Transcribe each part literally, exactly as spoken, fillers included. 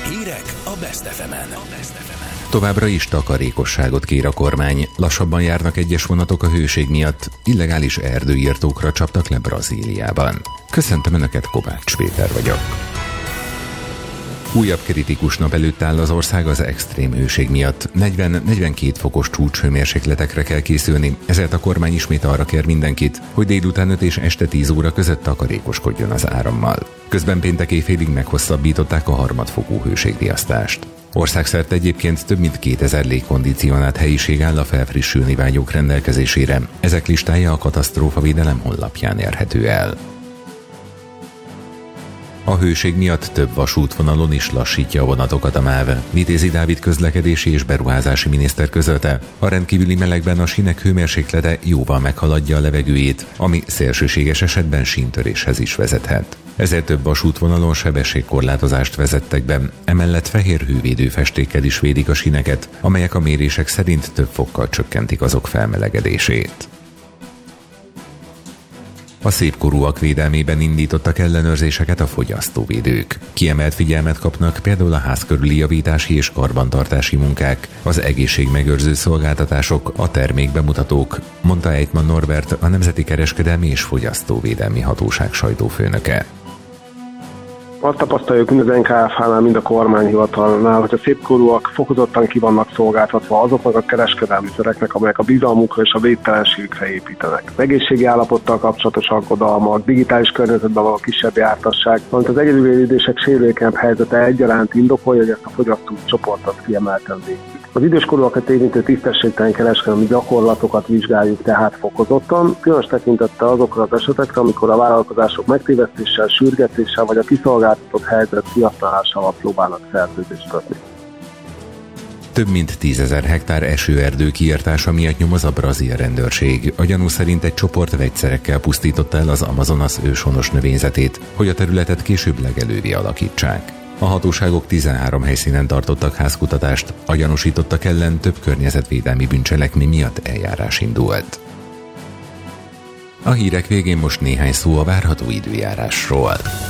Hírek a Best ef emen. Továbbra is takarékosságot kér a kormány. Lassabban járnak egyes vonatok a hőség miatt. Illegális erdőirtókra csaptak le Brazíliában. Köszöntöm Önöket, Kovács Péter vagyok. Újabb kritikus nap előtt áll az ország az extrém hőség miatt. negyven-negyvenkét fokos csúcshőmérsékletekre kell készülni, ezért a kormány ismét arra kér mindenkit, hogy délután öt és este tíz óra között takarékoskodjon az árammal. Közben péntek éjfélig meghosszabbították a harmadfokú hőségriasztást. Országszerte egyébként több mint kétezer légkondicionált helyiség áll a felfrissülni vágyók rendelkezésére. Ezek listája a katasztrófavédelem honlapján érhető el. A hőség miatt több vasútvonalon is lassítja a vonatokat a MÁV. Vitézi Dávid közlekedési és beruházási miniszter közölte, a rendkívüli melegben a sínek hőmérséklete jóval meghaladja a levegőjét, ami szélsőséges esetben síntöréshez is vezethet. Ezért több vasútvonalon sebességkorlátozást vezettek be, emellett fehér hővédő festékkel is védik a síneket, amelyek a mérések szerint több fokkal csökkentik azok felmelegedését. A szépkorúak védelmében indítottak ellenőrzéseket a fogyasztóvédők. Kiemelt figyelmet kapnak például a ház körüli javítási és karbantartási munkák, az egészségmegőrző szolgáltatások, a termékbemutatók, mondta Ejtman Norbert, a Nemzeti Kereskedelmi és Fogyasztóvédelmi Hatóság sajtófőnöke. Azt tapasztaljuk mind az en ká ef há-nál, mind a kormányhivatalnál, hogy a szépkorúak fokozottan ki vannak szolgáltatva azoknak a kereskedelmi szereknek, amelyek a bizalmukra és a védtelenségükre építenek. Az egészségi állapottal kapcsolatos aggodalmak, digitális környezetben való kisebb jártasság, valamint az egyedülélődések sérülékenyebb helyzete egyaránt indokolja, hogy ezt a fogyasztói csoportot kiemelten védjük. Az időskorúakat érintő tisztességtelen kereskedelmi gyakorlatokat vizsgáljuk tehát fokozottan, különös tekintettel azokra az esetekre, amikor a vállalkozások megtévesztéssel, sürgetéssel vagy a kiszolgáltatott helyzet kihasználása alatt próbálnak szerződést kötni. Több mint tízezer hektár esőerdő kiirtása miatt nyomoz a brazil rendőrség. A gyanú szerint egy csoport vegyszerekkel pusztította el az Amazonas őshonos növényzetét, hogy a területet később legelővé alakítsák. A hatóságok tizenhárom helyszínen tartottak házkutatást, a gyanúsítottak ellen több környezetvédelmi bűncselekmény miatt eljárás indult. A hírek végén most néhány szó a várható időjárásról.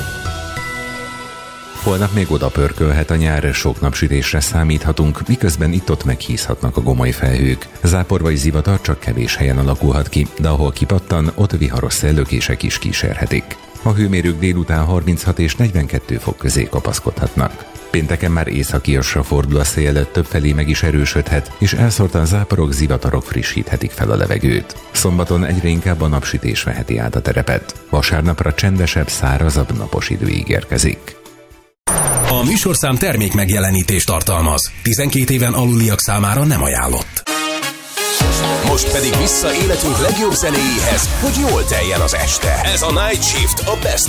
Holnap még odapörkölhet a nyár, sok napsütésre számíthatunk, miközben itt-ott meghízhatnak a gomoly felhők. Zápor vagy zivatar csak kevés helyen alakulhat ki, de ahol kipattan, ott viharos szellőkések is kísérhetik. A hőmérők délután harminchat és negyvenkét fok közé kapaszkodhatnak. Pénteken már északiasra fordul a szél, többfelé meg is erősödhet, és elszórtan záporok, zivatarok frissíthetik fel a levegőt. Szombaton egyre inkább a napsütés veheti át a terepet. Vasárnapra csendesebb, szárazabb napos idő ígérkezik. A műsorszám termék megjelenítést tartalmaz. tizenkét éven aluliak számára nem ajánlott. Most pedig vissza életünk legjobb zenéjéhez, hogy jól teljen az este. Ez a Night Shift, a Best